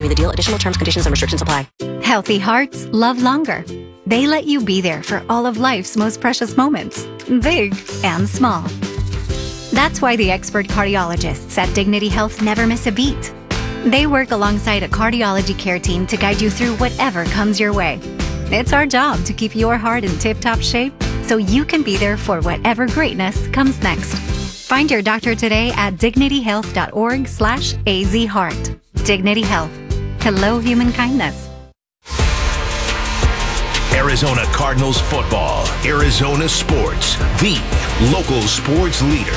the deal. Additional terms, conditions, and restrictions apply. Healthy hearts love longer. They let you be there for all of life's most precious moments, big and small. That's why the expert cardiologists at Dignity Health never miss a beat. They work alongside a cardiology care team to guide you through whatever comes your way. It's our job to keep your heart in tip-top shape so you can be there for whatever greatness comes next. Find your doctor today at dignityhealth.org/azheart. Dignity Health. Hello, human kindness. Arizona Cardinals football. Arizona sports. The local sports leader.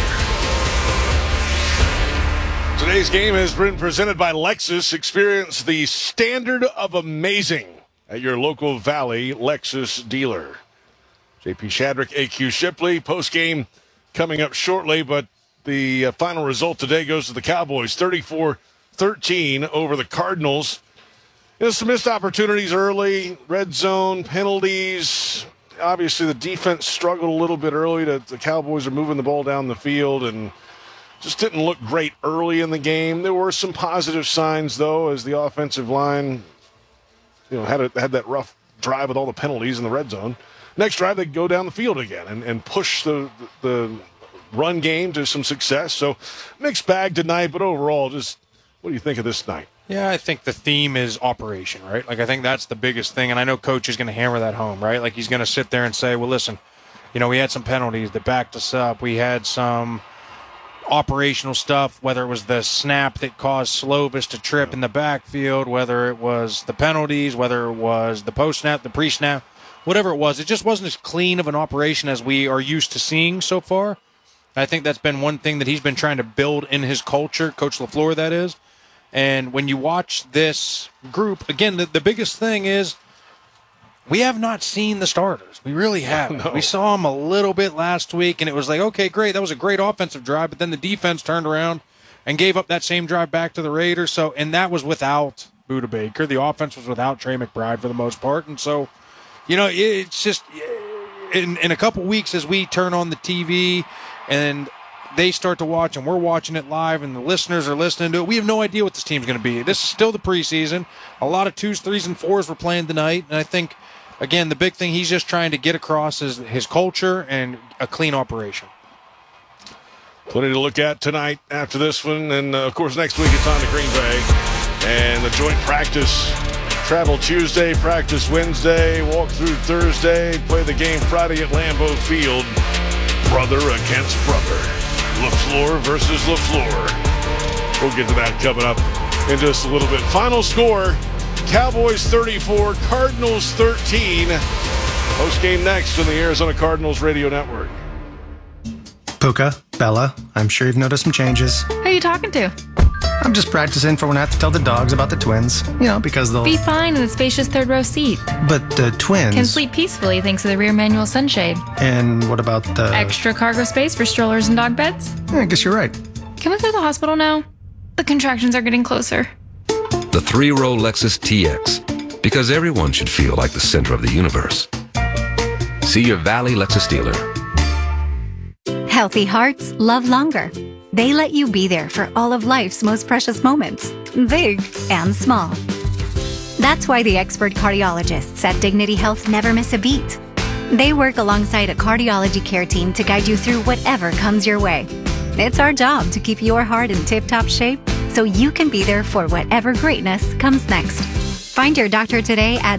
Today's game has been presented by Lexus. Experience the standard of amazing at your local Valley Lexus dealer. JP Shadrick, AQ Shipley. Post-game coming up shortly, but the final result today goes to the Cowboys, 34-13 over the Cardinals. Some missed opportunities early, red zone, penalties. Obviously, the defense struggled a little bit early. The Cowboys are moving the ball down the field and just didn't look great early in the game. There were some positive signs, though, as the offensive line had that rough drive with all the penalties in the red zone. Next drive, they go down the field again and push the run game to some success. So mixed bag tonight, but overall, just what do you think of this night? Yeah, I think the theme is operation, right? Like, I think that's the biggest thing, and I know Coach is going to hammer that home, right? Like, he's going to sit there and say, well, listen, we had some penalties that backed us up. We had some operational stuff, whether it was the snap that caused Slovis to trip in the backfield, whether it was the penalties, whether it was the post-snap, the pre-snap, whatever it was. It just wasn't as clean of an operation as we are used to seeing so far. I think that's been one thing that he's been trying to build in his culture, Coach LaFleur, that is. And when you watch this group, again, the biggest thing is we have not seen the starters. We really haven't. No. We saw them a little bit last week, and it was like, okay, great. That was a great offensive drive, but then the defense turned around and gave up that same drive back to the Raiders. So, and that was without Budda Baker. The offense was without Trey McBride for the most part. And so, it's just in a couple weeks as we turn on the TV and they start to watch, and we're watching it live, and the listeners are listening to it. We have no idea what this team's going to be. This is still the preseason. A lot of 2s, 3s, and 4s were playing tonight, and I think, again, the big thing he's just trying to get across is his culture and a clean operation. Plenty to look at tonight after this one, and, of course, next week it's on to Green Bay. And the joint practice, travel Tuesday, practice Wednesday, walk through Thursday, play the game Friday at Lambeau Field. Brother against brother. LaFleur versus LaFleur. We'll get to that coming up in just a little bit. Final score, Cowboys 34, Cardinals 13. Post-game next on the Arizona Cardinals Radio Network. Puka, Bella, I'm sure you've noticed some changes. Who are you talking to? I'm just practicing for when I have to tell the dogs about the twins. Because they'll... Be fine in the spacious third row seat. But the twins... Can sleep peacefully thanks to the rear manual sunshade. And what about the... Extra cargo space for strollers and dog beds? Yeah, I guess you're right. Can we go to the hospital now? The contractions are getting closer. The 3-row Lexus TX. Because everyone should feel like the center of the universe. See your Valley Lexus dealer. Healthy hearts love longer. They let you be there for all of life's most precious moments, big and small. That's why the expert cardiologists at Dignity Health never miss a beat. They work alongside a cardiology care team to guide you through whatever comes your way. It's our job to keep your heart in tip-top shape so you can be there for whatever greatness comes next. Find your doctor today at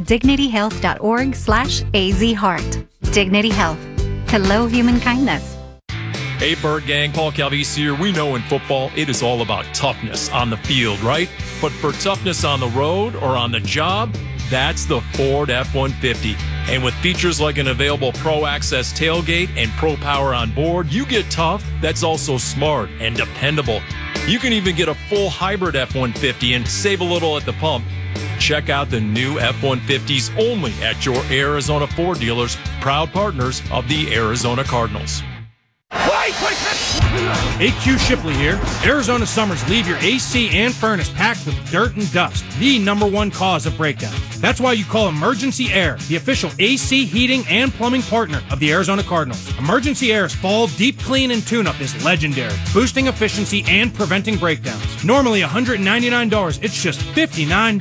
dignityhealth.org/azheart. Dignity Health. Hello, human kindness. Hey, Bird Gang, Paul Calvisi here. We know in football, it is all about toughness on the field, right? But for toughness on the road or on the job, that's the Ford F-150. And with features like an available Pro Access tailgate and Pro Power on board, you get tough that's also smart and dependable. You can even get a full hybrid F-150 and save a little at the pump. Check out the new F-150s only at your Arizona Ford dealers, proud partners of the Arizona Cardinals. AQ Shipley here. Arizona summers leave your AC and furnace packed with dirt and dust, the #1 cause of breakdown. That's why you call Emergency Air, the official AC, heating, and plumbing partner of the Arizona Cardinals. Emergency Air's fall deep clean and tune-up is legendary, boosting efficiency and preventing breakdowns. Normally $199, it's just $59.